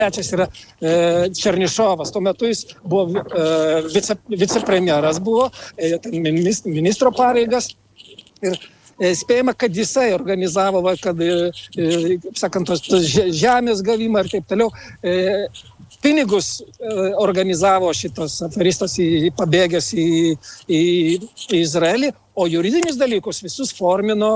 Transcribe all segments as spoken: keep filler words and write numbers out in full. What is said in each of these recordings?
trečias yra e, Černišovas. Tuo metu jis buvo e, vice, vicepremjeras, buvo e, ministro pareigas ir e, spėjama, kad jisai organizavo, va, kad, e, e, sakant, tos, tos žemės gavimą ir taip toliau. E, pinigus e, organizavo šitos aferistas į, pabėgęs į, į, į Izraelį, o juridinius dalykus visus formino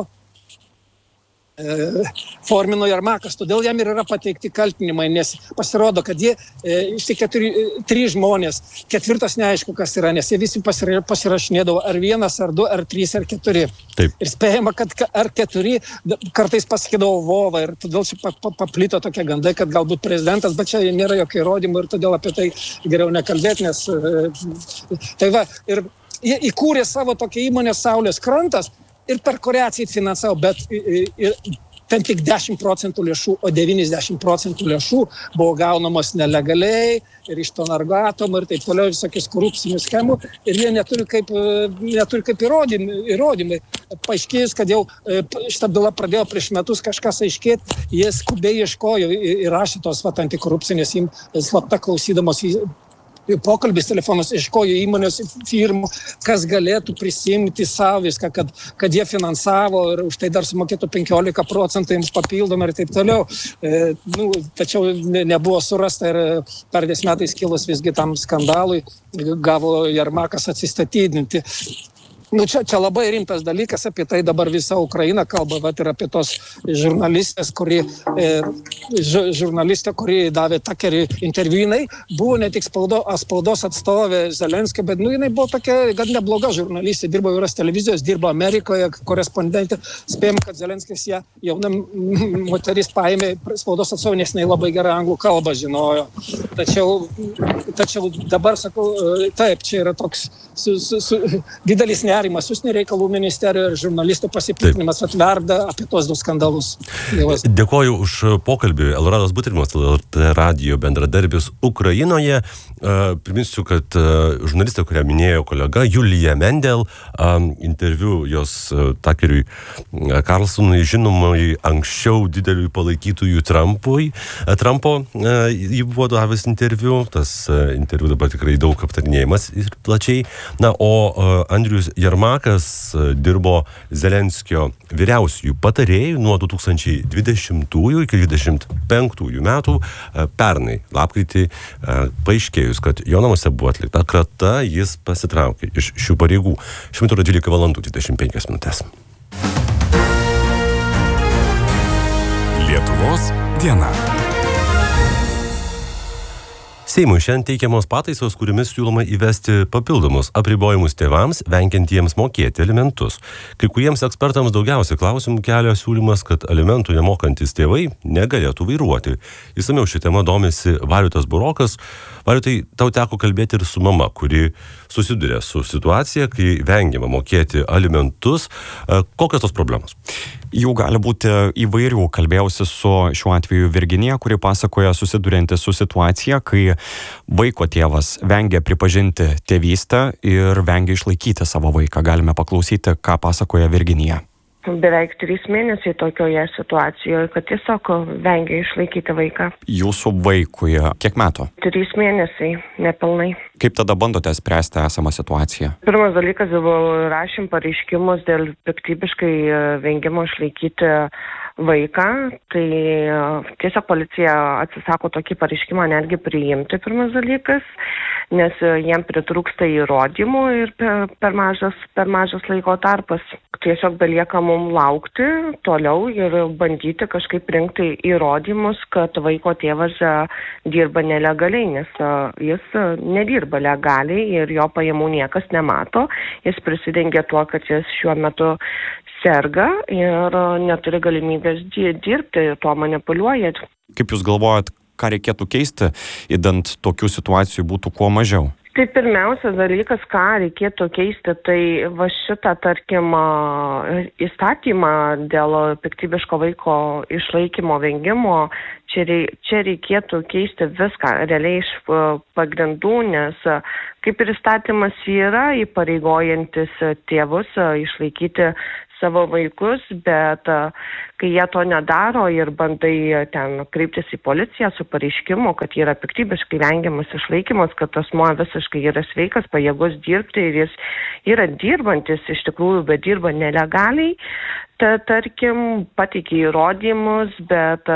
formino Jermakas, todėl jam ir yra pateikti kaltinimai, nes pasirodo, kad jie e, iš tik keturi, trys žmonės, ketvirtas neaišku, kas yra, nes jie visi pasira, pasirašinėdavo ar vienas, ar du, ar trys, ar keturi. Taip. Ir spėjama, kad ar keturi kartais pasakydavo Vova ir todėl čia paplito tokie gandai, kad galbūt prezidentas, bet čia nėra jokio įrodymų ir todėl apie tai geriau nekalbėti, nes e, tai va, ir jie įkūrė savo tokią įmonę Saulės krantas, ir per kurią atseit finansavo, bet ir, ten tik dešimt procentų lėšų, o devyniasdešimt procentų lėšų buvo gaunamos nelegaliai ir iš to nargatom ir taip toliau visokius korupcinių schemų ir jie neturi kaip, neturi kaip įrodymai. įrodymai. Paaiškėjus, kad jau šitą bylą pradėjo prieš metus kažkas aiškėti, jie skubiai ieškojo ir rašė tos vat, antikorupcinės slapta klausydamos į pokalbis telefonas, ieškojo įmonės firmų, kas galėtų prisimti savo viską, kad, kad jie finansavo ir už tai dar sumokėtų penkiolika procentų jiems papildomai ir taip toliau. E, nu, tačiau ne, nebuvo surasta ir perdės metais kilus visgi tam skandalui gavo Jermakas atsistatydinti. Nu, čia, čia labai rimtas dalykas, apie tai dabar visa Ukraina kalba, bet ir apie tos žurnalistės, kuri, e, ž, žurnalistė, kuri davė Takerį interviu, jinai buvo ne tik spaudo, spaudos atstovė Zelenskio, bet nu, jinai buvo tokia gan nebloga žurnalistė, dirbo Jūros televizijos, dirbo Amerikoje, korespondentė, spėjom, kad Zelenskis ją jauna moteris paėmė spaudos atstovė, nes jinai labai gerą anglų kalbą žinojo. Tačiau, tačiau dabar sakau, taip, čia yra toks su, su, su, didelis ne nerimas užsienio reikalų ministerijoje ir žurnalistų pasipiktinimas atverda apie tos du skandalus. Dėkoju už pokalbį. Eloradas Butrimas, L R T radijo bendradarbis Ukrainoje. Priminsiu, kad žurnalistė, kurią minėjo kolega Julija Mendel, interviu jos Takeriui Karlsonui, žinomai anksčiau didelių palaikytojų Trumpui. Trumpo jį buvo davęs interviu, tas interviu dabar tikrai daug aptarinėjimas ir plačiai. Na, o Andrius Jermakas dirbo Zelenskio vyriausiųjų patarėjų nuo du tūkstančiai dvidešimtųjų iki dvidešimt penktųjų metų. Pernai lapkritį paaiškėjus, kad jo namuose buvo atlikta krata, jis pasitraukė iš šių pareigų. Šiuo metu yra dvylika valandų dvidešimt penkios minutės. Lietuvos diena. Seimui šiandien teikiamos pataisos, kuriamis siūloma įvesti papildomus apribojimus tėvams, vengiantiems mokėti alimentus. Kai kuriems ekspertams daugiausiai klausimų kelia siūlymas, kad alimentų nemokantis tėvai negalėtų vairuoti. Išsamiau šią temą domisi Valiutas Burokas. Valiutai, tau teko kalbėti ir su mama, kuri susiduria su situacija, kai vengiama mokėti alimentus. Kokios tos problemos? Jų gali būti įvairių. Kalbėjausi su šiuo atveju Virginija, kuri pasakoja susidurianti su situacija, kai vaiko tėvas vengia pripažinti tėvystę ir vengia išlaikyti savo vaiką. Galime paklausyti, ką pasakoja Virginija. Beveik trys mėnesiai tokioje situacijoje, kad tiesiog vengia išlaikyti vaiką. Jūsų vaikui kiek metų? Trys mėnesiai, nepilnai. Kaip tada bandote spręsti esamą situaciją? Pirmas dalykas, rašym pareiškimus dėl piktybiškai vengimo išlaikyti vaiką, tai tiesiog policija atsisako tokį pareiškimą netgi priimti, pirmas dalykas, nes jiem pritrūksta įrodymų ir per, per, mažas, per mažas laiko tarpas. Tiesiog belieka mums laukti toliau ir bandyti kažkaip rinkti įrodymus, kad vaiko tėvas dirba nelegaliai, nes jis nedirba legaliai ir jo pajamų niekas nemato. Jis prisidengia tuo, kad jis šiuo metu serga ir neturi galimybės dirbti, tuo manipuliuoja. Kaip jūs galvojat, ką reikėtų keisti, idant tokių situacijų būtų kuo mažiau? Tai pirmiausias dalykas, ką reikėtų keisti, tai va šitą, tarkim, įstatymą dėl piktybiško vaiko išlaikymo vengimo, čia, rei, čia reikėtų keisti viską realiai iš pagrindų, nes kaip ir įstatymas yra įpareigojantis tėvus išlaikyti savo vaikus, bet kai jie to nedaro ir bandai ten kreiptis į policiją su pareiškimu, kad yra piktybiškai vengiamas išlaikymas, kad asmuo visiškai yra sveikas, pajėgus dirbti ir jis yra dirbantis iš tikrųjų, bet dirba nelegaliai, ta, tarkim, pateikia įrodymus, bet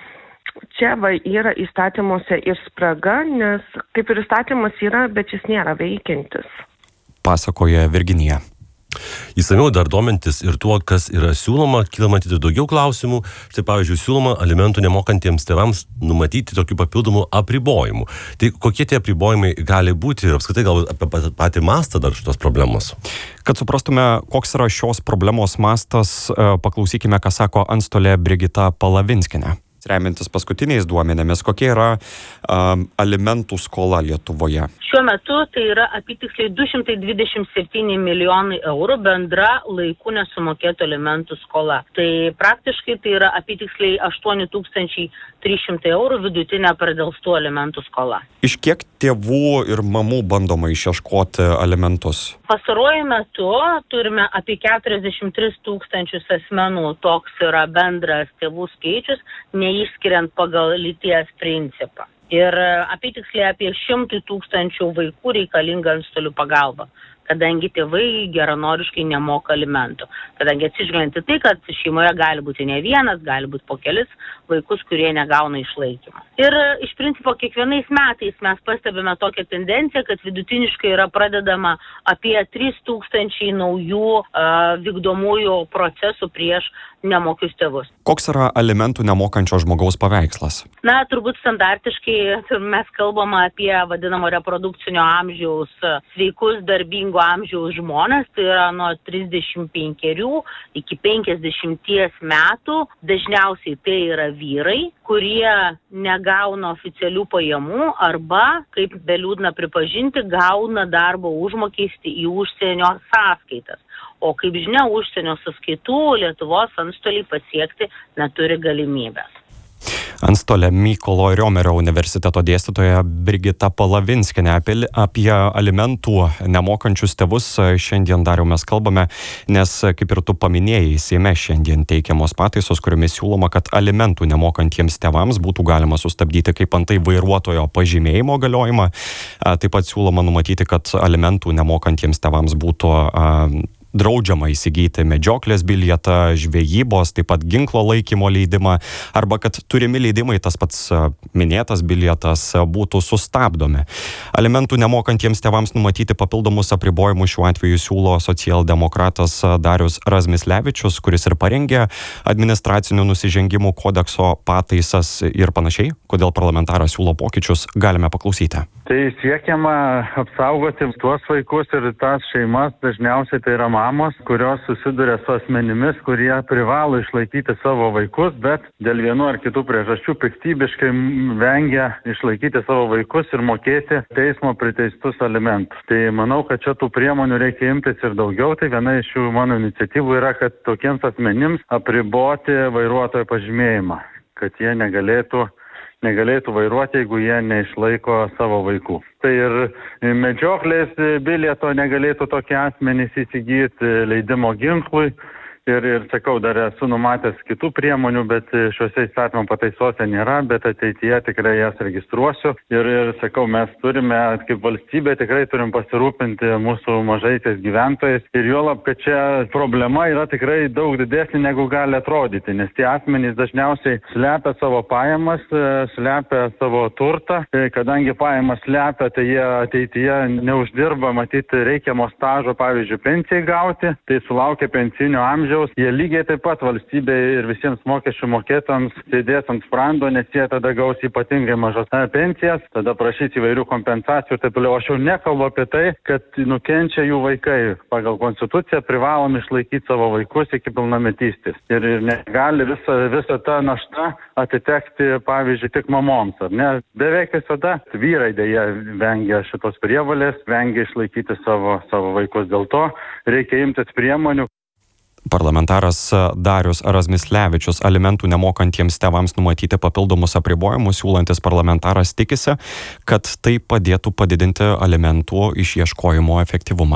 čia va yra įstatymuose ir spraga, nes kaip ir įstatymas yra, bet jis nėra veikiantis. Pasakoja Virginija. Įsamiau dar domintis ir tuo, kas yra siūloma, kyla matyti daugiau klausimų. Štai pavyzdžiui, siūloma alimentų nemokantiems tėvams numatyti tokių papildomų apribojimų. Tai kokie tie apribojimai gali būti ir apskritai galbūt apie patį mastą dar šitos problemos? Kad suprastume, koks yra šios problemos mastas, paklausykime, ką sako antstolė Brigita Palavinskienė. Remiantis paskutiniais duomenėmis, kokia yra um, alimentų skola Lietuvoje? Šiuo metu tai yra apytiksliai du šimtai dvidešimt septyni milijonai eurų bendra laiku nesumokėtų alimentų skola. Tai praktiškai tai yra apytiksliai aštuoni tūkstančiai trys šimtai eurų vidutinė pradelstų alimentų skola. Iš kiek tėvų ir mamų bandoma išieškoti alimentus? Pastaruoju metu turime apie keturiasdešimt tris tūkstančius asmenų, toks yra bendras tėvų skaičius, neišskiriant pagal lyties principą. Ir apytiksliai apie šimtui tūkstančių vaikų reikalinga antstolių pagalba, kadangi tėvai geranoriškai nemoka alimentų. Kadangi atsižvelgiant į tai, kad šeimoje gali būti ne vienas, gali būti po kelis vaikus, kurie negauna išlaikymą. Ir iš principo kiekvienais metais mes pastebime tokią tendenciją, kad vidutiniškai yra pradedama apie trys tūkstančiai naujų uh, vykdomųjų procesų prieš nemokius tėvus. Koks yra alimentų nemokančio žmogaus paveikslas? Na, turbūt standartiškai mes kalbame apie vadinamo reprodukcinio amžiaus sveikus darbingo amžiaus žmonės, tai yra nuo trisdešimt penkerių iki penkiasdešimties metų. Dažniausiai tai yra vyrai, kurie negauna oficialių pajamų arba, kaip beliūdna pripažinti, gauna darbo užmokestį į užsienio sąskaitas. O kaip žinia, užsienio sąskaitų Lietuvos antstoliai pasiekti neturi galimybės. Antstolė Mykolo Riomerio universiteto dėstytoja Brigita Palavinskienė. Apie, apie alimentų nemokančius tėvus šiandien dar jau mes kalbame, nes kaip ir tu paminėjai, Seime šiandien teikiamos pataisos, kuriomis siūloma, kad alimentų nemokantiems tėvams būtų galima sustabdyti kaip antai vairuotojo pažymėjimo galiojimą. Taip pat siūloma numatyti, kad alimentų nemokantiems tėvams būtų a, draudžiama įsigyti medžioklės bilietą, žvejybos, taip pat ginklo laikymo leidimą, arba kad turimi leidimai, tas pats minėtas bilietas, būtų sustabdomi. Alimentų nemokantiems tėvams numatyti papildomus apribojimus šiuo atveju siūlo socialdemokratas Darius Razmislevičius, kuris ir parengė administracinių nusižengimų kodekso pataisas ir panašiai. Kodėl parlamentaras siūlo pokyčius, galime paklausyti. Tai siekiama apsaugoti tuos vaikus ir tas šeimas, dažniausiai tai yra mamos, kurios susiduria su asmenimis, kurie privalo išlaikyti savo vaikus, bet dėl vienų ar kitų priežasčių piktybiškai vengia išlaikyti savo vaikus ir mokėti teismo priteistus alimentus. Tai manau, kad čia tų priemonių reikia imtis ir daugiau. Tai viena iš šių mano iniciatyvų yra, kad tokiems asmenims apriboti vairuotojo pažymėjimą, kad jie negalėtų negalėtų vairuoti, jeigu jie neišlaiko savo vaikų. Tai ir medžioklės bilieto negalėtų tokie asmenys įsigyti, leidimo ginklui. Ir, ir sakau, dar esu numatęs kitų priemonių, bet šiuose įstatymo pataisose nėra, bet ateityje tikrai jas registruosiu. Ir, ir sakau, mes turime, kaip valstybė, tikrai turim pasirūpinti mūsų mažaisiais gyventojais. Ir juolab, kad čia problema yra tikrai daug didesnė, negu gali atrodyti, nes tie asmenys dažniausiai slepia savo pajamas, slepia savo turtą. Kadangi pajamas slepia, tai jie ateityje neuždirba, matyti, reikiamo stažo, pavyzdžiui, pensijai gauti, tai sulaukia pensinio amžiaus. Jie lygiai taip pat valstybei ir visiems mokesčių mokėtojams sėdės ant sprando, nes jie tada gaus ypatingai mažas pensijas, tada prašys įvairių kompensacijų ir taip toliau. Aš jau nekalbu apie tai, kad nukenčia jų vaikai. Pagal konstituciją privalom išlaikyti savo vaikus iki pilnametystės. Ir, ir negali visa, visa ta našta atitekti, pavyzdžiui, tik mamoms. Ar ne? Beveik visada vyrai dėja vengia šitos prievolės, vengia išlaikyti savo, savo vaikus. Dėl to reikia imtis priemonių. Parlamentaras Darius Razmislevičius. Alimentų nemokantiems tėvams numatyti papildomus apribojimus siūlantis parlamentaras tikisi, kad tai padėtų padidinti alimentų išieškojimo efektyvumą.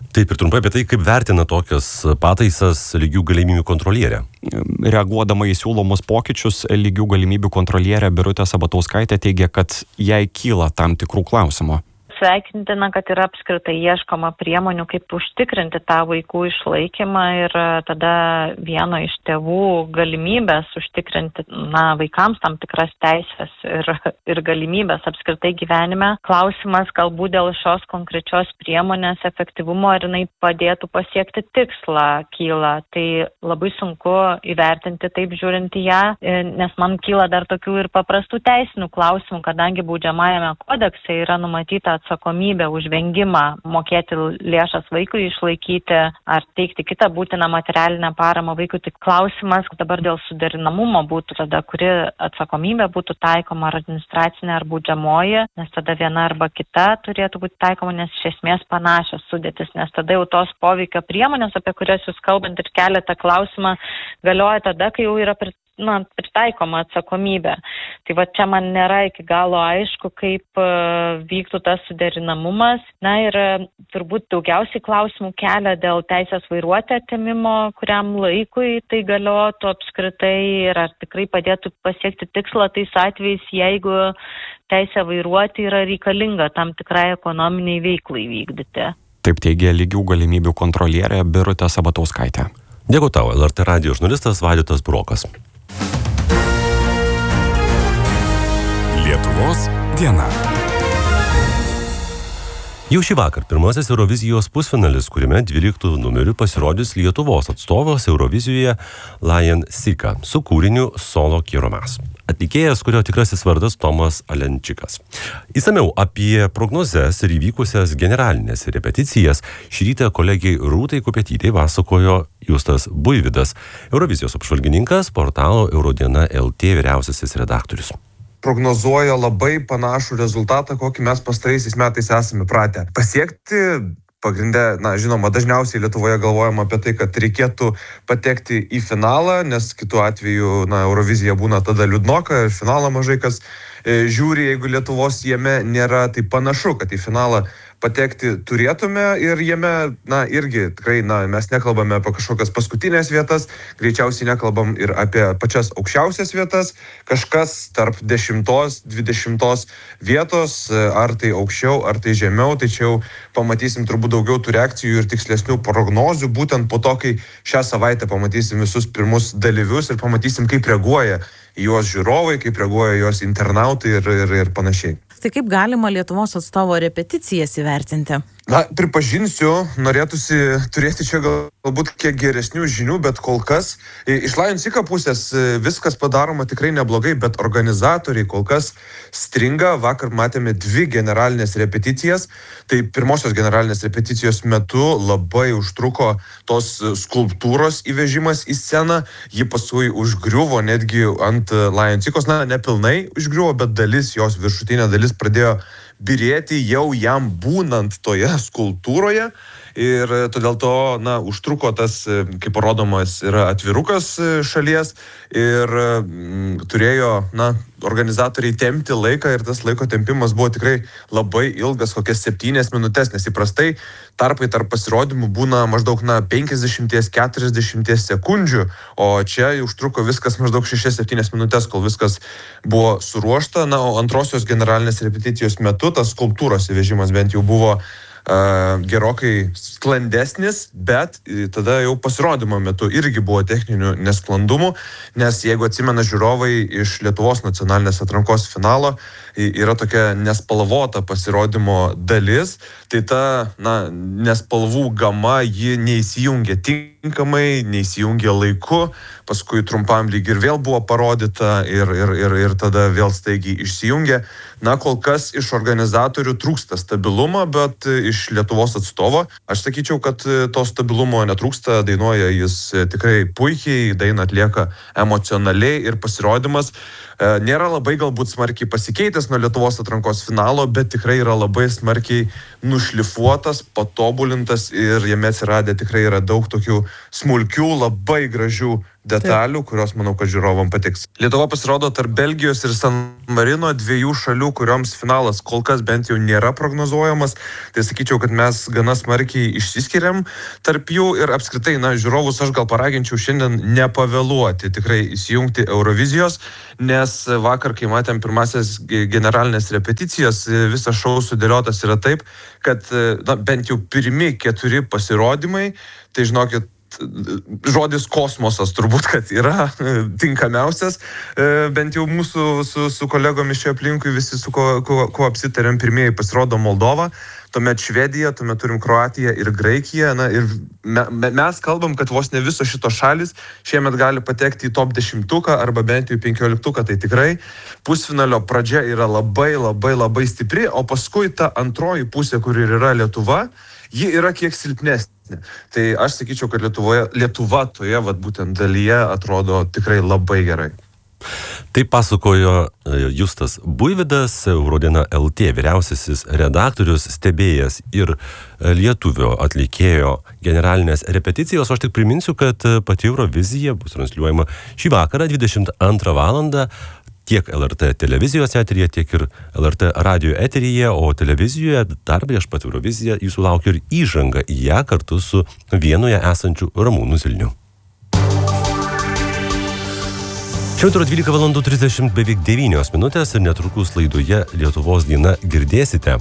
Taip, ir trumpai apie tai, kaip vertina tokias pataisas lygių galimybių kontrolierė. Reaguodama į siūlomus pokyčius, lygių galimybių kontrolierė Birutė Sabatauskaitė teigia, kad jai kyla tam tikrų klausimų. Sveikintina, kad yra apskritai ieškoma priemonių, kaip užtikrinti tą vaikų išlaikymą ir tada vieno iš tėvų galimybės užtikrinti na, vaikams tam tikras teisės ir, ir galimybės apskritai gyvenime. Klausimas galbūt dėl šios konkrečios priemonės efektyvumo, ar jinai padėtų pasiekti tikslą, kyla. Tai labai sunku įvertinti taip žiūrint į ją, nes man kyla dar tokių ir paprastų teisinių klausimų, kadangi baudžiamajame kodekse yra numatyta atsakomybę už vengimą mokėti lėšas vaikui išlaikyti ar teikti kitą būtiną materialinę paramą vaikui. Tik klausimas dabar dėl suderinamumo būtų tada, kuri atsakomybė būtų taikoma, ar administracinė ar baudžiamoji, nes tada viena arba kita turėtų būti taikoma, nes iš esmės panašios sudėtis, nes tada jau tos poveikio priemonės, apie kurias jūs kalbant ir keliate klausimą, galioja tada, kai jau yra prit na, pritaikoma atsakomybė. Tai va čia man nėra iki galo aišku, kaip uh, vyktų tas suderinamumas. Na ir uh, turbūt daugiausiai klausimų kelia dėl teisės vairuoti atėmimo, kuriam laikui tai galiotų apskritai ir ar tikrai padėtų pasiekti tikslą tais atvejais, jeigu teisė vairuoti yra reikalinga tam tikrai ekonominiai veiklai vykdyti. Taip teigia lygių galimybių kontrolierė Birutė Sabatauskaitė. Dėkui tau, L R T radijo žurnalistas Vaidotas Burokas. Lietuvos diena. Jau šį vakar pirmasis Eurovizijos pusfinalis, kuriame dvyliktų numerių pasirodys Lietuvos atstovas Eurovizijoje Lion Sika su kūriniu Solo Quiero Más. Atlikėjas, kurio tikrasis vardas Tomas Alenčikas. Įsamiau apie prognozes ir įvykusias generalinės repeticijas šį rytą kolegijai Rūtai Kupetytei pasakojo Justas Buivydas, Eurovizijos apžvalgininkas, portalo Eurodiena L T vyriausiasis redaktorius. Prognozuoja labai panašų rezultatą, kokį mes pastaraisiais metais esame pratę pasiekti. Pagrinde, na, žinoma, dažniausiai Lietuvoje galvojama apie tai, kad reikėtų patekti į finalą, nes kitu atveju, na, Eurovizija būna tada liūdnoka ir finalą mažai kas e, žiūri, jeigu Lietuvos jame nėra, tai panašu, kad į finalą patekti turėtume ir jame, na, irgi tikrai, na, mes nekalbame apie kažkokias paskutinės vietas, greičiausiai nekalbam ir apie pačias aukščiausias vietas, kažkas tarp dešimtos, dvidešimtos vietos, ar tai aukščiau, ar tai žemiau, tai čia jau pamatysim turbūt daugiau tų reakcijų ir tikslesnių prognozių, būtent po to, kai šią savaitę pamatysim visus pirmus dalyvius ir pamatysim, kaip reaguoja juos žiūrovai, kaip reaguoja juos internautai ir, ir, ir panašiai. Tai kaip galima Lietuvos atstovo repeticijas įvertinti? Na, pripažinsiu, norėtųsi turėti čia galbūt kiek geresnių žinių, bet kol kas iš Lion Sika pusės viskas padaroma tikrai neblogai, bet organizatoriai kol kas stringa. Vakar matėme dvi generalinės repeticijas. Tai pirmosios generalinės repeticijos metu labai užtruko tos skulptūros įvežimas į sceną. Ji paskui užgriuvo netgi ant Lion Sikos, na, nepilnai užgriuvo, bet dalis, jos viršutinė dalis pradėjo birėti jau jam būnant toje skulptūroje ir todėl to, na, užtruko tas, kaip parodomas, yra atvirukas šalies ir m, turėjo, na, organizatoriai tempti laiką ir tas laiko tempimas buvo tikrai labai ilgas, kokias septynias minutės, nes įprastai tarpai tarp pasirodymų būna maždaug, na, penkiasdešimt keturiasdešimt sekundžių, o čia užtruko viskas maždaug šešias septynias minutės, kol viskas buvo suruošta. Na, o antrosios generalinės repeticijos metu tas skulptūros įvežimas bent jau buvo Uh, gerokai sklandesnis, bet tada jau pasirodymo metu irgi buvo techninių nesklandumų, nes jeigu atsimena žiūrovai iš Lietuvos nacionalinės atrankos finalo, yra tokia nespalvota pasirodymo dalis, tai ta, na, nespalvų gama, ji neįsijungia tinkamai, neįsijungia laiku, paskui trumpam lyg ir vėl buvo parodyta ir, ir, ir, ir tada vėl staigiai išsijungia. Na, kol kas iš organizatorių trūksta stabilumo, bet iš Lietuvos atstovo aš sakyčiau, kad to stabilumo netrūksta, dainuoja jis tikrai puikiai, dainą atlieka emocionaliai ir pasirodymas nėra labai galbūt smarkiai pasikeitęs nuo Lietuvos atrankos finalo, bet tikrai yra labai smarkiai nušlifuotas, patobulintas ir jame atsiradė tikrai yra daug tokių smulkių, labai gražių detalių, kurios, manau, kad žiūrovam patiks. Lietuva pasirodo tarp Belgijos ir San Marino, dviejų šalių, kurioms finalas kol kas bent jau nėra prognozuojamas. Tai sakyčiau, kad mes gana smarkiai išsiskiriam tarp jų ir apskritai, na, žiūrovus aš gal paraginčiau šiandien nepavėluoti, tikrai įsijungti Eurovizijos, nes vakar, kai matėm pirmasias generalinės repeticijas, visas šou sudėliotas yra taip, kad, na, bent jau pirmi keturi pasirodymai, tai žinokit, žodis kosmosas turbūt, kad yra tinkamiausias, bent jau mūsų su, su kolegomis čia aplinkui visi, su ko, ko, ko apsitarėm, pirmieji pasirodo Moldova, tuomet Švedija, tuomet turim Kroatiją ir Graikiją, na ir me, me, mes kalbam, kad vos ne visos šitos šalis šiemet gali patekti į top dešimtuką arba bent jau penkioliktuką, tai tikrai pusfinalio pradžia yra labai, labai, labai stipri, o paskui ta antroji pusė, kur ir yra Lietuva, ji yra kiek silpnesnė. Tai aš sakyčiau, kad Lietuvoje, Lietuva toje vat, būtent dalyje atrodo tikrai labai gerai. Tai pasakojo Justas Buivydas, Eurodiena L T vyriausiasis redaktorius, stebėjęs ir lietuvio atlikėjo generalinės repeticijos. O aš tik priminsiu, kad pati Eurovizija bus transliuojama šį vakarą dvidešimt antrą valandą tiek L R T televizijos eteryje, tiek ir L R T radio eteryje, o televizijoje dar prieš pat Euroviziją jūsų laukia ir įžanga į ją kartu su Vienoje esančiu Ramūnu Zilniu. Šiuo metu dvylika valandų trisdešimt beveik devynios minutės ir netrukus laidoje Lietuvos diena girdėsite.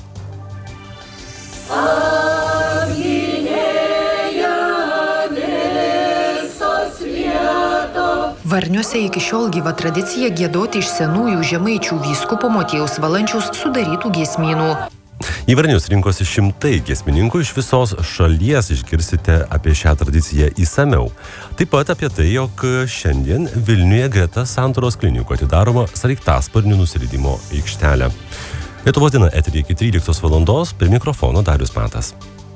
Varniuose iki šiol gyva tradicija giedoti iš senųjų žemaičių vyskupo Motiejaus Valančiaus sudarytų giesmynų. Į Varnius rinkosi šimtai giesmininkų iš visos šalies, išgirsite apie šią tradiciją įsamiau. Taip pat apie tai, jog šiandien Vilniuje greta Santaros klinikų atidaroma sraigtasparnių nusileidimo aikštelė. Lietuvos diena eteryje iki tryliktos valandos, prie mikrofono Darius Matas.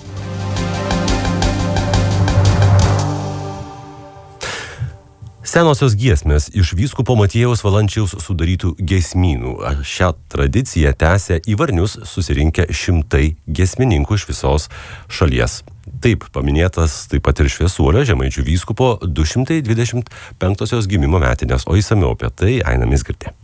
Senosios giesmės iš vyskupo Motiejaus Valančiaus sudarytų giesmynų. Šią tradiciją tęsia į Varnius susirinkę šimtai giesmininkų iš visos šalies. Taip paminėtas taip pat ir šviesuolio žemaičių vyskupo du šimtai dvidešimt penktosios gimimo metinės, o įsamiau apie tai Aina Mizgirdė.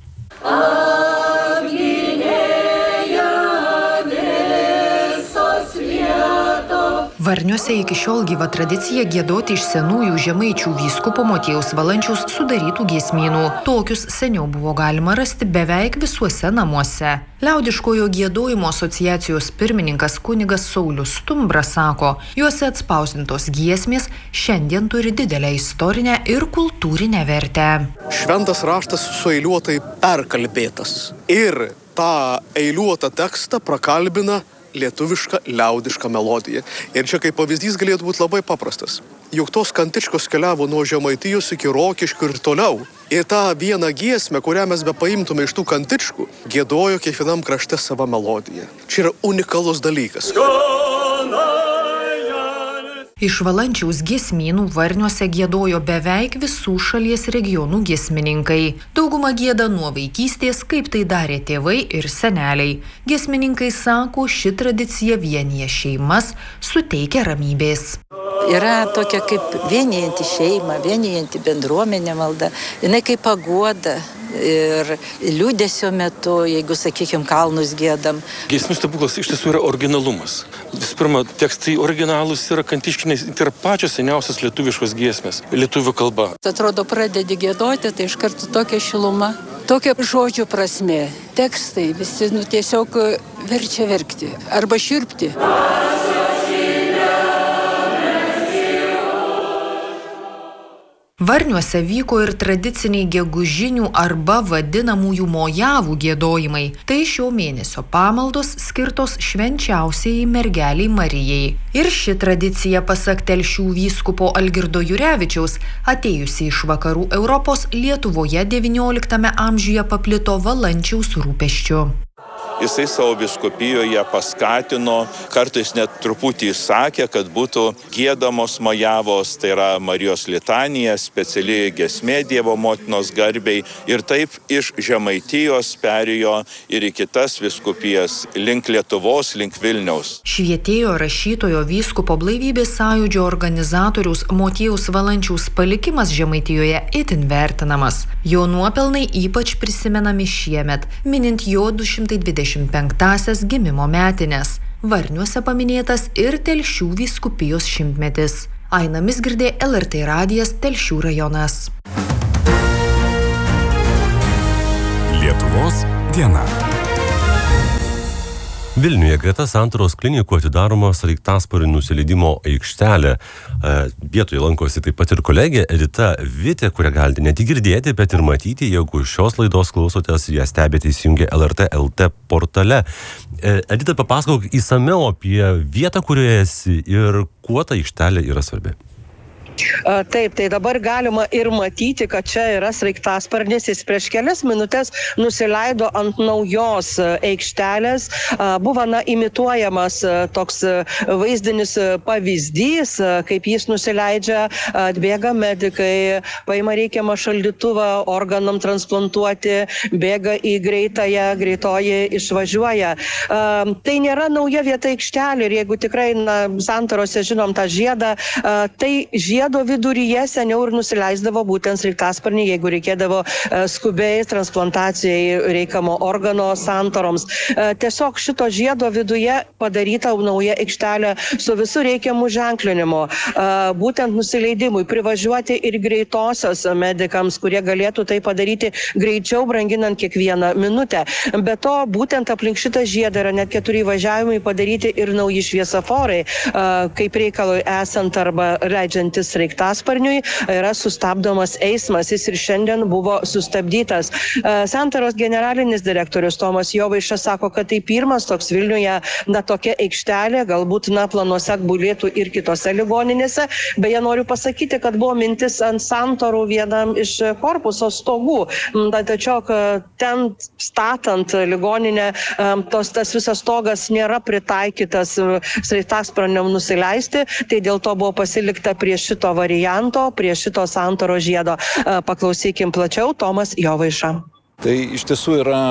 Varniuose iki šiol gyva tradicija giedoti iš senųjų žemaičių vyskupo Motiejaus Valančiaus sudarytų giesmynų. Tokius seniau buvo galima rasti beveik visuose namuose. Liaudiškojo giedojimo asociacijos pirmininkas kunigas Saulius Stumbras sako, juose atspausdintos giesmės šiandien turi didelę istorinę ir kultūrinę vertę. Šventas raštas sueiliuotai perkalbėtas ir tą eiliuotą tekstą prakalbina lietuviška liaudiška melodija. Ir čia kaip pavyzdys galėtų būti labai paprastas. Juk tos kantičkos keliavo nuo Žemaitijos iki Rokiškių ir toliau. Ir tą vieną giesmę, kurią mes be paimtume iš tų kantičkų, giedojo kiekvienam krašte savo melodiją. Čia yra unikalus dalykas. Iš Valančiaus giesmynų Varniuose giedojo beveik visų šalies regionų giesmininkai. Dauguma gieda nuo vaikystės, kaip tai darė tėvai ir seneliai. Giesmininkai sako, ši tradicija vienija šeimas, suteikia ramybės. Yra tokia kaip vienijanti šeima, vienijanti bendruomenė malda, jinai kaip paguoda ir liūdesio metu, jeigu, sakykime, kalnus giedam. Giesmių stebuklas iš tiesų yra originalumas. Visų pirma, tekstai originalūs yra kantiškiniai, tai yra pačios seniausios lietuviškos giesmės, lietuvių kalba. Atrodo, pradedi giedoti, tai iš karto tokia šiluma, tokia žodžių prasmė. Tekstai visi nu, tiesiog verčia verkti arba širpti. Varniuose vyko ir tradiciniai gegužinių arba vadinamųjų mojavų giedojimai. Tai šio mėnesio pamaldos skirtos švenčiausiai mergeliai Marijai. Ir ši tradicija, pasak Telšių vyskupo Algirdo Jurevičiaus, atėjusi iš vakarų Europos, Lietuvoje devynioliktame amžiuje paplito Valančiaus rūpesčiu. jisai savo vyskupijoje paskatino, kartais net truputį įsakė, kad būtų giedamos majavos, tai yra Marijos litanija, speciali giesmė Dievo motinos garbei, ir taip iš Žemaitijos perėjo ir į kitas vyskupijas link Lietuvos, link Vilniaus. Švietėjo rašytojo vyskupo Blaivybės sąjūdžio organizatoriaus Motiejaus Valančiaus palikimas Žemaitijoje itin vertinamas. Jo nuopelnai ypač prisimenami šiemet, minint jo du šimtai dvidešimt penktąsias gimimo metines. Varniuose paminėtas ir Telšių vyskupijos šimtmetis. Aina Mizgirdė, L R T radijas, Telšių rajonas. Lietuvos diena. Vilniuje greta Santaros klinikų atidaroma sraigtasparnių nusileidimo aikštelė. Vietoje lankosi taip pat ir kolegė Edita Vitė, kurią galite ne tik girdėti, bet ir matyti, jeigu šios laidos klausotės, ją stebite įsijungę L R T L T portale. Edita, papasakok įsamiau apie vietą, kurioje esi ir kuo ta aikštelė yra svarbi. Taip, tai dabar galima ir matyti, kad čia yra sraigtasparnis. Jis prieš kelias minutės nusileido ant naujos aikštelės. Buvo na, imituojamas toks vaizdinis pavyzdys, kaip jis nusileidžia, atbėga medikai, paima reikiamą šaldytuvą organam transplantuoti, bėga į greitąją, greitoji išvažiuoja. Tai nėra nauja vieta aikštelė ir jeigu tikrai na, Santarose žinom tą žiedą, tai žiedą viduryje seniau ir nusileisdavo būtent sraigtasparnį, jeigu reikėdavo skubiai transplantacijai reikamo organo Santaroms. Tiesiog šito žiedo viduje padaryta nauja aikštelė su visų reikiamų ženklinimu, būtent nusileidimui, privažiuoti ir greitosios medikams, kurie galėtų tai padaryti greičiau, branginant kiekvieną minutę. Be to, būtent aplink šitą žiedą yra net keturi važiavimai padaryti ir nauji šviesoforai, kaip reikalui esant arba leidžiantis sraigtasparniui yra sustabdomas eismas. Jis ir šiandien buvo sustabdytas. Santaros generalinis direktorius Tomas Jovaiša sako, kad tai pirmas toks Vilniuje na, tokia aikštelė, galbūt na, planuose gulėtų ir kitose ligoninėse. Beje, noriu pasakyti, kad buvo mintis ant Santarų vienam iš korpuso stogų. Tačiau ten statant ligoninę, tos, tas visas stogas nėra pritaikytas sraigtasparniam nusileisti, tai dėl to buvo pasilikta prie šito varianto, prie šito Santaros žiedo. Paklausykim plačiau, Tomas Jovaiša. Tai iš tiesų yra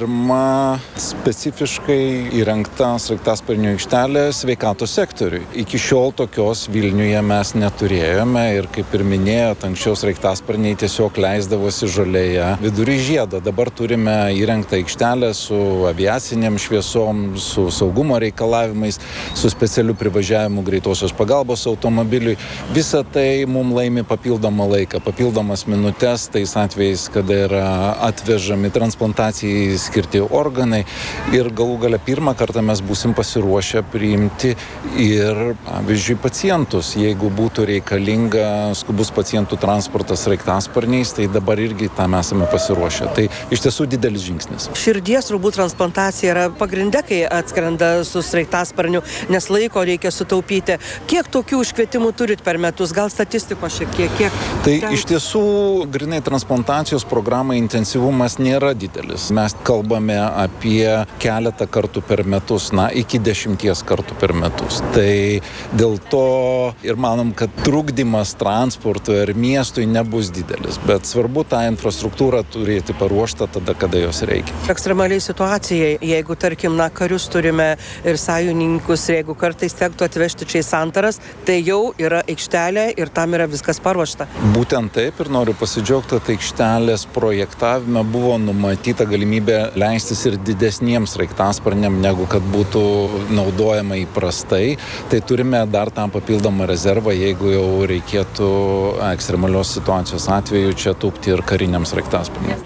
pirma specifiškai įrengta sraigtasparnių aikštelė sveikatos sektoriui. Iki šiol tokios Vilniuje mes neturėjome ir kaip ir minėjot, anksčiau sraigtasparniai tiesiog leisdavosi žolėje vidury žiedo. Dabar turime įrengtą aikštelę su aviaciniam šviesom, su saugumo reikalavimais, su specialiu privažiavimu greitosios pagalbos automobiliui. Visa tai mums laimi papildomą laiką, papildomas minutes, tais atvejais, kada yra atvežami žami transplantacijai skirti organai ir galų gale pirmą kartą mes būsim pasiruošę priimti ir, pavyzdžiui, pacientus. Jeigu būtų reikalinga skubus pacientų transportas sraigtasparniais, tai dabar irgi tam esame pasiruošę. Tai iš tiesų didelis žingsnis. Širdies turbūt transplantacija yra pagrinde, kai atskrenda su sraigtasparniu, nes laiko reikia sutaupyti. Kiek tokių iškvietimų turit per metus? Gal statistikos šiek tiek? Kiek tai ten... iš tiesų grinai transplantacijos programai intensyvumas nėra didelis. Mes kalbame apie keletą kartų per metus, na, iki dešimties kartų per metus. Tai dėl to ir manom, kad trukdymas transportui ir miestui nebus didelis, bet svarbu tą infrastruktūrą turėti paruoštą tada, kada jos reikia. Ekstremaliai situacijai, jeigu, tarkim, na, karius turime ir sąjungininkus, jeigu kartais tektų atvežti čia į Santaras, tai jau yra aikštelė ir tam yra viskas paruošta. Būtent taip ir noriu pasidžiaugti, kad aikštelės projektavime buvo numatyta galimybė leistis ir didesniems sraigtasparniam, negu kad būtų naudojama įprastai. Tai turime dar tam papildomą rezervą, jeigu jau reikėtų ekstremalios situacijos atveju čia tūpti ir kariniams sraigtasparniams.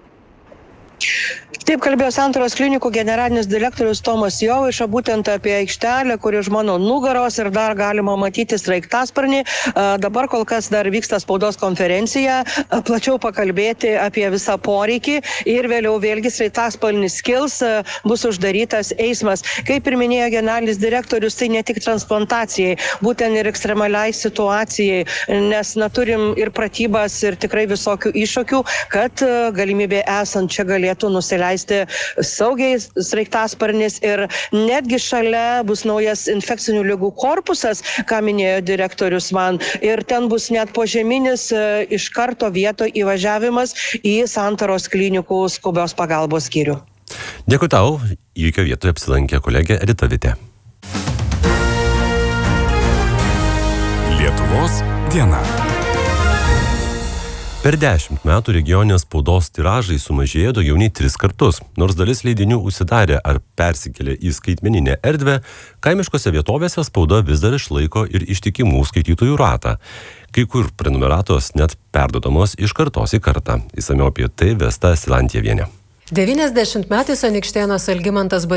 Taip kalbėjo Santaros klinikų generalinis direktorius Tomas Jovaiša būtent apie aikštelę, kuri už mano nugaros ir dar galima matyti sraigtasparnį. Dabar kol kas dar vyksta spaudos konferencija, plačiau pakalbėti apie visą poreikį ir vėliau vėlgi sraigtasparnis skils, bus uždarytas eismas. Kaip ir minėjo generalinis direktorius, tai ne tik transplantacijai, būtent ir ekstremaliai situacijai, nes na, turim ir pratybas ir tikrai visokių iššūkių, kad galimybė esant čia galėtų nusileisti nusileisti saugiai sraigtasparnis ir netgi šalia bus naujas infekcinių ligų korpusas, ką minėjo direktorius man. Ir ten bus net požeminis iš karto vieto įvažiavimas į Santaros klinikų skubios pagalbos skyrių. Dėkui tau, įvykio vietoje apsilankė kolegė Edita Vitė. Lietuvos diena. Per dešimt metų regioninės spaudos tiražai sumažėjo daugiau nei tris kartus. Nors dalis leidinių užsidarė ar persikėlė į skaitmeninę erdvę, kaimiškose vietovėse spauda vis dar išlaiko ir ištikimų skaitytojų ratą. Kai kur prenumeratos net perdodamos iš kartos į kartą. Išsamiau apie tai Vesta Silantjevienė. devyniasdešimtmetis Anykštėnas Algimantas